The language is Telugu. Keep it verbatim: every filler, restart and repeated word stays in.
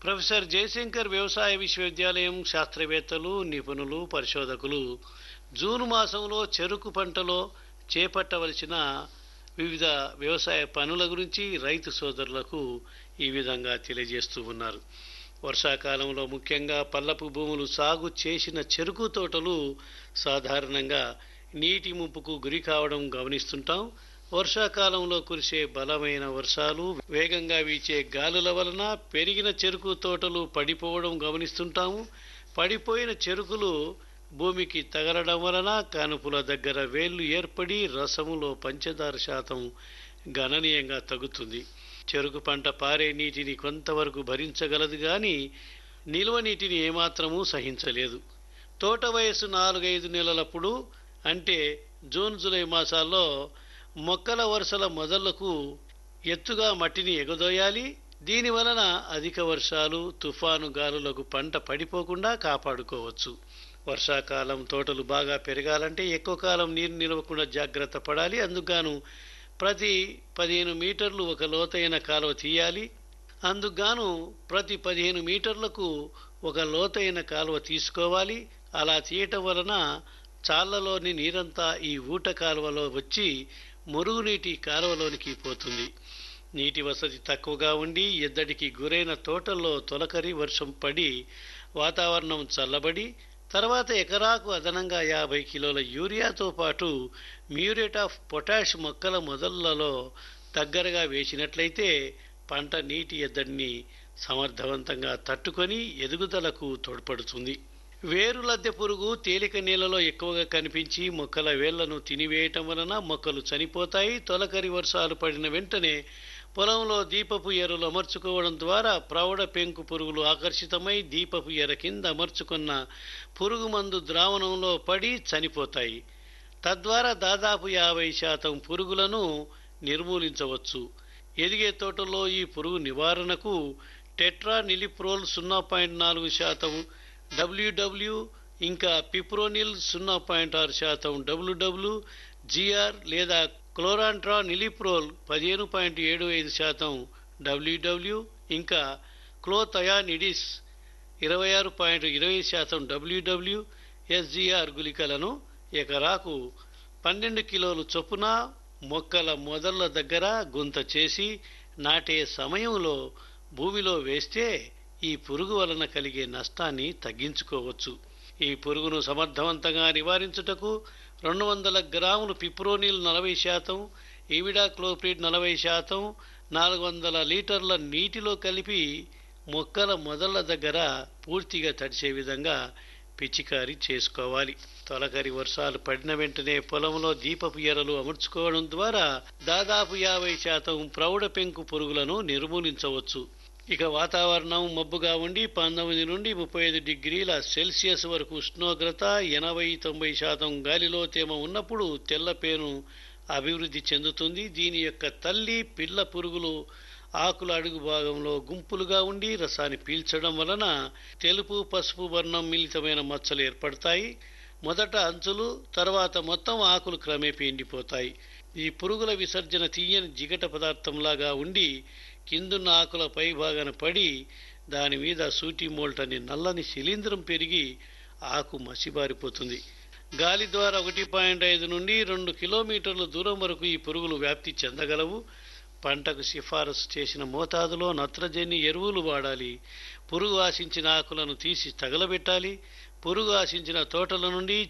ప్రొఫెసర్ జయశంకర్ వ్యవసాయ విశ్వవిద్యాలయం శాస్త్రవేత్తలు, నిపుణులు, పరిశోధకులు జూన్ మాసంలో చెరుకు పంటలో చేపట్టవలసిన వివిధ వ్యవసాయ పనుల గురించి రైతు సోదరులకు ఈ విధంగా తెలియజేస్తూ ఉన్నారు. వర్షాకాలంలో ముఖ్యంగా పల్లపు భూములు సాగు చేసిన చెరుకు తోటలు సాధారణంగా నీటి ముంపుకు గురి కావడం గమనిస్తుంటాం. వర్షాకాలంలో కురిసే బలమైన వర్షాలు, వేగంగా వీచే గాలుల వలన పెరిగిన చెరుకు తోటలు పడిపోవడం గమనిస్తుంటాము. పడిపోయిన చెరుకులు భూమికి తగలడం వలన కానుపుల దగ్గర వేళ్లు ఏర్పడి రసములో పంచదార శాతం గణనీయంగా తగ్గుతుంది. చెరుకు పంట పారే నీటిని కొంతవరకు భరించగలదు కానీ నిల్వ నీటిని ఏమాత్రమూ సహించలేదు. తోట వయసు నాలుగైదు నెలలప్పుడు అంటే జూన్ జూలై మాసాల్లో మొక్కల వరుసల మొదళ్లకు ఎత్తుగా మట్టిని ఎగదోయాలి. దీని వలన అధిక వర్షాలు, తుఫాను గాలులకు పంట పడిపోకుండా కాపాడుకోవచ్చు. వర్షాకాలం తోటలు బాగా పెరగాలంటే ఎక్కువ కాలం నీరు నిలవకుండా జాగ్రత్త పడాలి. అందుకుగాను ప్రతి పదిహేను మీటర్లు ఒక లోతైన కాలువ తీయాలి. అందుకుగాను ప్రతి పదిహేను మీటర్లకు ఒక లోతైన కాలువ తీసుకోవాలి. అలా తీయటం వలన చాళ్లలోని నీరంతా ఈ ఊట కాలువలో వచ్చి మురుగునీటి కాలువలోనికి పోతుంది. నీటి వసతి తక్కువగా ఉండి ఎద్దడికి గురైన తోటల్లో తొలకరి వర్షం పడి వాతావరణం చల్లబడి తర్వాత ఎకరాకు అదనంగా యాభై కిలోల యూరియాతో పాటు మ్యూరేట్ ఆఫ్ పొటాష్ మొక్కల మొదళ్లలో దగ్గరగా వేసినట్లయితే పంట నీటి ఎద్దడిని సమర్థవంతంగా తట్టుకొని ఎదుగుదలకు తోడ్పడుతుంది. వేరు లద్దె పురుగు తేలిక నీళ్లలో ఎక్కువగా కనిపించి మొక్కల వేళ్లను తినివేయటం వలన మొక్కలు చనిపోతాయి. తొలకరి వర్షాలు పడిన వెంటనే పొలంలో దీపపు ఎరలు అమర్చుకోవడం ద్వారా ప్రౌఢ పెంకు పురుగులు ఆకర్షితమై దీపపు ఎర కింద అమర్చుకున్న పురుగు మందు ద్రావణంలో పడి చనిపోతాయి. తద్వారా దాదాపు యాభై శాతం పురుగులను నిర్మూలించవచ్చు. ఎదిగే తోటల్లో ఈ పురుగు నివారణకు టెట్రా నిలిప్రోల్ సున్నా పాయింట్ నాలుగు శాతం డబ్ల్యూడబ్ల్యూ ఇంకా పిప్రోనిల్ సున్నా పాయింట్ ఆరు శాతం డబ్ల్యూడబ్ల్యూ జిఆర్ లేదా క్లోరాంట్రా నిలిప్రోల్ పదిహేను పాయింట్ ఏడు ఐదు శాతం డబ్ల్యూడబ్ల్యూ ఇంకా క్లోథయానిడిస్ ఇరవై ఆరు పాయింట్ ఇరవై శాతం డబ్ల్యూడబ్ల్యూ ఎస్జిఆర్ గుళికలను ఎకరాకు పన్నెండు కిలోలు చొప్పున మొక్కల మొదళ్ల దగ్గర గుంత చేసి నాటే సమయంలో భూమిలో వేస్తే ఈ పురుగు వలన కలిగే నష్టాన్ని తగ్గించుకోవచ్చు. ఈ పురుగును సమర్థవంతంగా నివారించుటకు రెండు వందల గ్రాములు పిప్రోనిల్ నలభై శాతం, ఈవిడాక్లోప్రిడ్ నలభై శాతం నాలుగు వందల లీటర్ల నీటిలో కలిపి మొక్కల మొదళ్ల దగ్గర పూర్తిగా తడిసే విధంగా పిచికారీ చేసుకోవాలి. తొలకరి వర్షాలు పడిన వెంటనే పొలంలో దీపపు ఎరలు అమర్చుకోవడం ద్వారా దాదాపు యాభై శాతం ప్రౌఢ పెంకు పురుగులను నిర్మూలించవచ్చు. ఇక వాతావరణం మబ్బుగా ఉండి పంతొమ్మిది నుండి ముప్పై ఐదు డిగ్రీల సెల్సియస్ వరకు ఉష్ణోగ్రత, ఎనభై తొంభై శాతం గాలిలో తేమ ఉన్నప్పుడు తెల్లపేను అభివృద్ధి చెందుతుంది. దీని యొక్క తల్లి పిల్ల పురుగులు ఆకుల అడుగు భాగంలో గుంపులుగా ఉండి రసాన్ని పీల్చడం వలన తెలుపు పసుపు వర్ణం మిళితమైన మచ్చలు ఏర్పడతాయి. మొదట అంచులు, తర్వాత మొత్తం ఆకులు క్రమేపీ ఎండిపోతాయి. ఈ పురుగుల విసర్జన తీయని జిగట పదార్థంలాగా ఉండి కిందున్న ఆకుల పై భాగాన పడి దాని మీద సూటి మోల్ట్ అనే నల్లని శిలీంధ్రం పెరిగి ఆకు మసిబారిపోతుంది. గాలి ద్వారా ఒకటి పాయింట్ ఐదు నుండి రెండు కిలోమీటర్ల దూరం వరకు ఈ పురుగులు వ్యాప్తి చెందగలవు. పంటకు సిఫారసు చేసిన మోతాదులో నత్రజని ఎరువులు వాడాలి. పురుగు ఆశించిన ఆకులను తీసి తగలబెట్టాలి. పురుగు ఆశించిన తోటల నుండి